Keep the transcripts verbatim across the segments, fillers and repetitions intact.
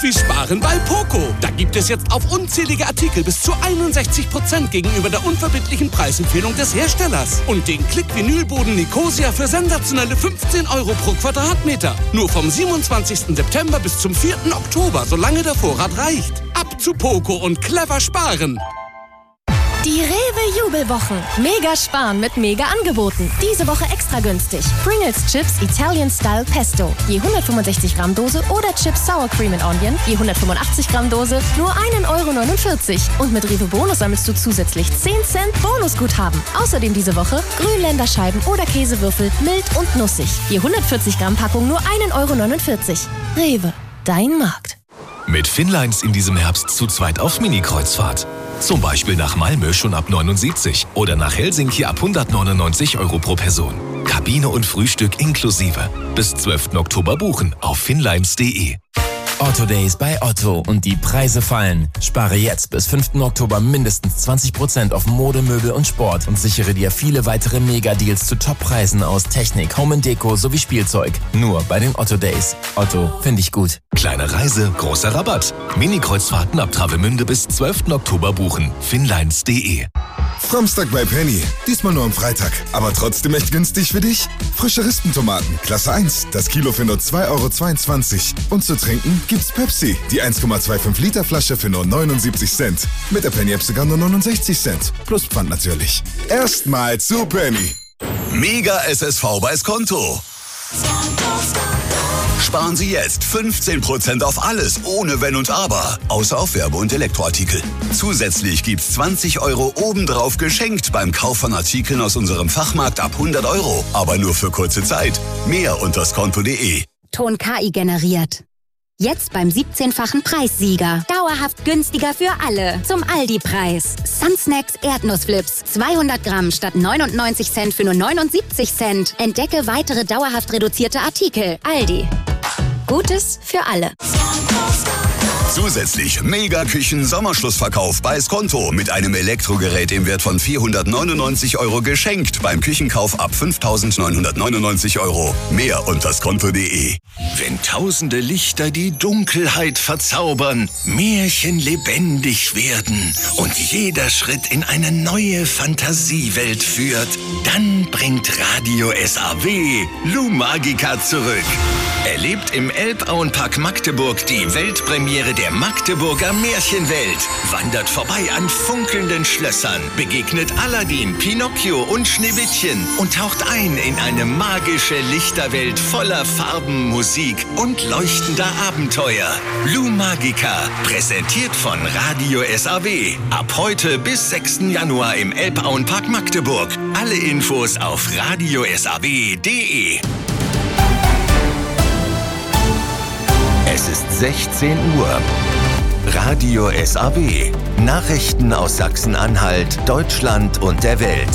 Profis sparen bei Poco. Da gibt es jetzt auf unzählige Artikel bis zu einundsechzig Prozent gegenüber der unverbindlichen Preisempfehlung des Herstellers. Und den Klick-Vinylboden Nicosia für sensationelle fünfzehn Euro pro Quadratmeter. Nur vom siebenundzwanzigsten September bis zum vierten Oktober, solange der Vorrat reicht. Ab zu Poco und clever sparen. Die Rewe-Jubelwochen. Mega sparen mit Mega-Angeboten. Diese Woche extra günstig. Pringles Chips Italian Style Pesto. Je hundertfünfundsechzig Gramm Dose oder Chips Sour Cream and Onion. Je hundertfünfundachtzig Gramm Dose. Nur ein Euro neunundvierzig. Und mit Rewe Bonus sammelst du zusätzlich zehn Cent Bonusguthaben. Außerdem diese Woche Grünländerscheiben oder Käsewürfel mild und nussig. Je hundertvierzig Gramm Packung nur ein Euro neunundvierzig. Rewe. Dein Markt. Mit Finnlines in diesem Herbst zu zweit auf Mini-Kreuzfahrt. Zum Beispiel nach Malmö schon ab neunundsiebzig oder nach Helsinki ab hundertneunundneunzig Euro pro Person. Kabine und Frühstück inklusive. Bis zwölften Oktober buchen auf finnlines punkt de. Otto Days bei Otto und die Preise fallen. Spare jetzt bis fünften Oktober mindestens zwanzig Prozent auf Mode, Möbel und Sport und sichere dir viele weitere Mega-Deals zu Top-Preisen aus Technik, Home and Deko sowie Spielzeug. Nur bei den Otto Days. Otto, finde ich gut. Kleine Reise, großer Rabatt. Mini-Kreuzfahrten ab Travemünde bis zwölften Oktober buchen. finnlines punkt de. Samstag bei Penny. Diesmal nur am Freitag. Aber trotzdem echt günstig für dich? Frische Rispentomaten, Klasse eins. Das Kilo für nur zwei Euro zweiundzwanzig. Und zu trinken gibt's Pepsi. Die eins Komma fünfundzwanzig Liter Flasche für nur neunundsiebzig Cent. Mit der Penny-App sogar nur neunundsechzig Cent. Plus Pfand natürlich. Erstmal zu Penny. Mega S S V bei Skonto. Sparen Sie jetzt fünfzehn Prozent auf alles, ohne Wenn und Aber. Außer auf Werbe- und Elektroartikel. Zusätzlich gibt's zwanzig Euro obendrauf geschenkt beim Kauf von Artikeln aus unserem Fachmarkt ab hundert Euro. Aber nur für kurze Zeit. Mehr unter skonto punkt de. Ton K I generiert. Jetzt beim siebzehnfachen Preissieger. Dauerhaft günstiger für alle. Zum Aldi-Preis. Sunsnacks Erdnussflips. zweihundert Gramm statt neunundneunzig Cent für nur neunundsiebzig Cent. Entdecke weitere dauerhaft reduzierte Artikel. Aldi. Gutes für alle. Zusätzlich Mega-Küchen-Sommerschlussverkauf bei Skonto mit einem Elektrogerät im Wert von vierhundertneunundneunzig Euro geschenkt beim Küchenkauf ab fünftausendneunhundertneunundneunzig Euro. Mehr unter skonto punkt de. Wenn tausende Lichter die Dunkelheit verzaubern, Märchen lebendig werden und jeder Schritt in eine neue Fantasiewelt führt, dann bringt Radio S A W Lumagica zurück. Erlebt im Elbauenpark Magdeburg die Weltpremiere der Magdeburger Märchenwelt. Wandert vorbei an funkelnden Schlössern, begegnet Aladdin, Pinocchio und Schneewittchen und taucht ein in eine magische Lichterwelt voller Farben, Musik und leuchtender Abenteuer. Lumagica, präsentiert von Radio S A W. Ab heute bis sechsten Januar im Elbauenpark Magdeburg. Alle Infos auf radio s a w punkt de. Es ist sechzehn Uhr. Radio S A W. Nachrichten aus Sachsen-Anhalt, Deutschland und der Welt.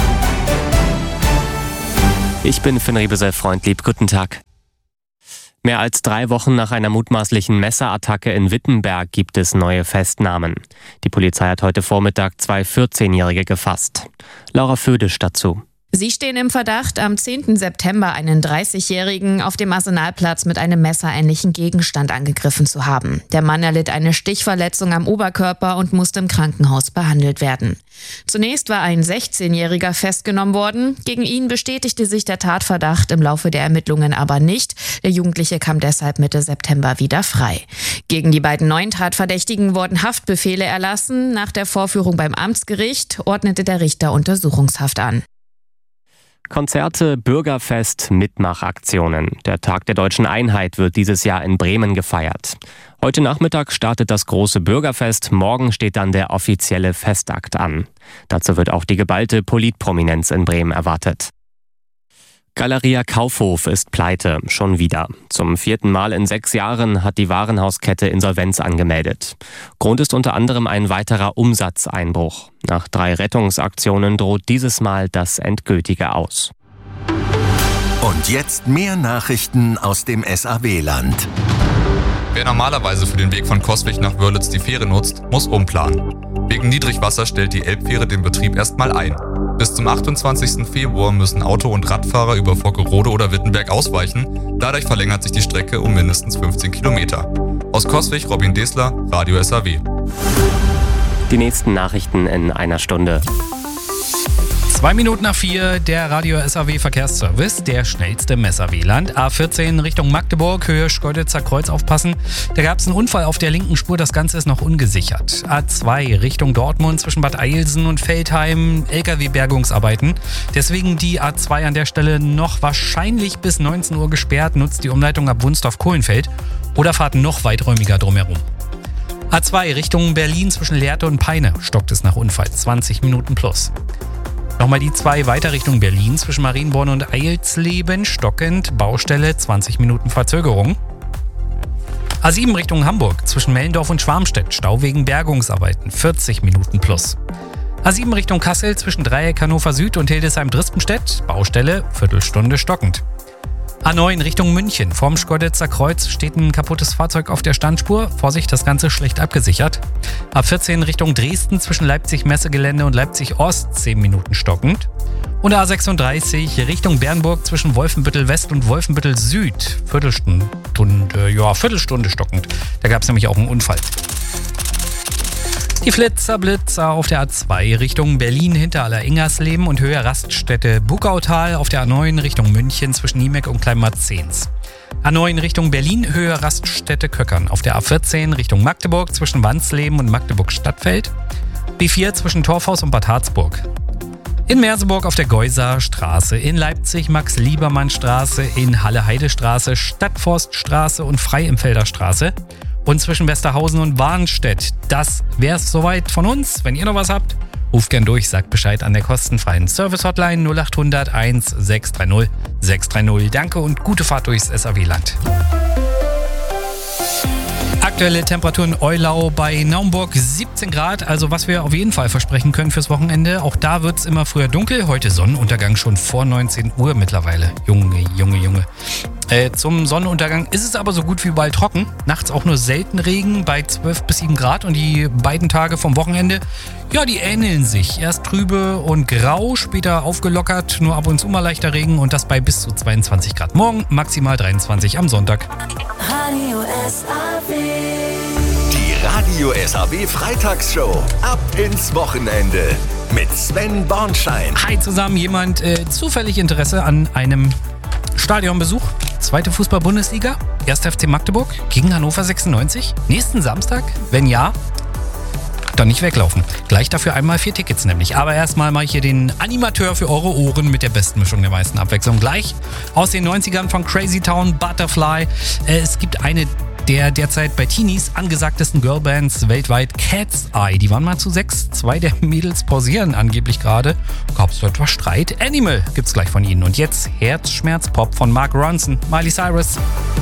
Ich bin Finn Riebesel-Freundlieb. Guten Tag. Mehr als drei Wochen nach einer mutmaßlichen Messerattacke in Wittenberg gibt es neue Festnahmen. Die Polizei hat heute Vormittag zwei vierzehnjährige gefasst. Laura Födisch dazu. Sie stehen im Verdacht, am zehnten September einen dreißigjährigen auf dem Arsenalplatz mit einem messerähnlichen Gegenstand angegriffen zu haben. Der Mann erlitt eine Stichverletzung am Oberkörper und musste im Krankenhaus behandelt werden. Zunächst war ein sechzehnjähriger festgenommen worden. Gegen ihn bestätigte sich der Tatverdacht im Laufe der Ermittlungen aber nicht. Der Jugendliche kam deshalb Mitte September wieder frei. Gegen die beiden neuen Tatverdächtigen wurden Haftbefehle erlassen. Nach der Vorführung beim Amtsgericht ordnete der Richter Untersuchungshaft an. Konzerte, Bürgerfest, Mitmachaktionen. Der Tag der Deutschen Einheit wird dieses Jahr in Bremen gefeiert. Heute Nachmittag startet das große Bürgerfest, morgen steht dann der offizielle Festakt an. Dazu wird auch die geballte Politprominenz in Bremen erwartet. Galeria Kaufhof ist pleite, schon wieder. Zum vierten Mal in sechs Jahren hat die Warenhauskette Insolvenz angemeldet. Grund ist unter anderem ein weiterer Umsatzeinbruch. Nach drei Rettungsaktionen droht dieses Mal das endgültige Aus. Und jetzt mehr Nachrichten aus dem S A W-Land. Wer normalerweise für den Weg von Coswig nach Wörlitz die Fähre nutzt, muss umplanen. Wegen Niedrigwasser stellt die Elbfähre den Betrieb erstmal ein. Bis zum achtundzwanzigsten Februar müssen Auto- und Radfahrer über Vockerode oder Wittenberg ausweichen, Dadurch verlängert sich die Strecke um mindestens fünfzehn Kilometer. Aus Coswig, Robin Desler, Radio S A W. Die nächsten Nachrichten in einer Stunde. Zwei Minuten nach vier, der Radio S A W Verkehrsservice, der schnellste im S A W-Land. A vierzehn Richtung Magdeburg, Höhe Schkeuditzer Kreuz aufpassen. Da gab es einen Unfall auf der linken Spur, das Ganze ist noch ungesichert. A zwei Richtung Dortmund zwischen Bad Eilsen und Veltheim, L K W-Bergungsarbeiten. Deswegen die A zwei an der Stelle noch wahrscheinlich bis neunzehn Uhr gesperrt, nutzt die Umleitung ab Wunsdorf-Kohlenfeld oder fahrt noch weiträumiger drumherum. A zwei Richtung Berlin zwischen Lehrte und Peine, stockt es nach Unfall, zwanzig Minuten plus. Nochmal die zwei weiter Richtung Berlin zwischen Marienborn und Eilsleben, stockend, Baustelle, zwanzig Minuten Verzögerung. A sieben Richtung Hamburg zwischen Mellendorf und Schwarmstedt, Stau wegen Bergungsarbeiten, vierzig Minuten plus. A sieben Richtung Kassel zwischen Dreieck Hannover Süd und Hildesheim-Drispenstedt, Baustelle, Viertelstunde stockend. A neun Richtung München, vorm Schkeuditzer Kreuz steht ein kaputtes Fahrzeug auf der Standspur. Vorsicht, das Ganze schlecht abgesichert. A vierzehn Richtung Dresden zwischen Leipzig-Messegelände und Leipzig-Ost, zehn Minuten stockend. Und A sechsunddreißig Richtung Bernburg zwischen Wolfenbüttel West und Wolfenbüttel Süd, Viertelstunde, ja, Viertelstunde stockend. Da gab es nämlich auch einen Unfall. Die Flitzer Blitzer auf der A zwei Richtung Berlin hinter Aller-Ingersleben und Höhe Raststätte Buckautal, auf der A neun Richtung München zwischen Niemeck und Kleinmarzens. A neun Richtung Berlin, Höhe Raststätte Köckern, auf der A vierzehn Richtung Magdeburg zwischen Wansleben und Magdeburg-Stadtfeld. B vier zwischen Torfhaus und Bad Harzburg. In Merseburg auf der Geuser Straße, in Leipzig Max-Liebermann-Straße, in Halle-Heide-Straße, Stadtforststraße und Freiempfelder Straße. Und zwischen Westerhausen und Warnstedt. Das wär's soweit von uns. Wenn ihr noch was habt, ruft gern durch, sagt Bescheid an der kostenfreien Service-Hotline null acht hundert eins sechs drei null sechs drei null. Danke und gute Fahrt durchs S A W-Land. Aktuelle Temperaturen Eulau bei Naumburg siebzehn Grad, also was wir auf jeden Fall versprechen können fürs Wochenende. Auch da wird es immer früher dunkel, heute Sonnenuntergang schon vor neunzehn Uhr mittlerweile. Junge, Junge, Junge. Äh, zum Sonnenuntergang ist es aber so gut wie überall trocken. Nachts auch nur selten Regen bei zwölf bis sieben Grad und die beiden Tage vom Wochenende, ja, die ähneln sich. Erst trübe und grau, später aufgelockert, nur ab und zu mal leichter Regen und das bei bis zu zweiundzwanzig Grad. Morgen maximal dreiundzwanzig am Sonntag. Radio S A W. Die Radio S A W Freitagsshow. Ab ins Wochenende mit Sven Bornschein. Hi zusammen, jemand äh, zufällig Interesse an einem Stadionbesuch? Zweite Fußball-Bundesliga? erster F C Magdeburg gegen Hannover sechsundneunzig? Nächsten Samstag? Wenn ja, dann nicht weglaufen. Gleich dafür einmal vier Tickets nämlich. Aber erstmal mache ich hier den Animateur für eure Ohren mit der besten Mischung der meisten Abwechslung. Gleich aus den neunzigern von Crazy Town, Butterfly. Äh, es gibt eine der derzeit bei Teenies angesagtesten Girlbands weltweit, Cat's Eye. Die waren mal zu sechs. Zwei der Mädels pausieren angeblich gerade. Gab es dort was Streit? Animal gibt's gleich von ihnen. Und jetzt Herzschmerz-Pop von Mark Ronson, Miley Cyrus.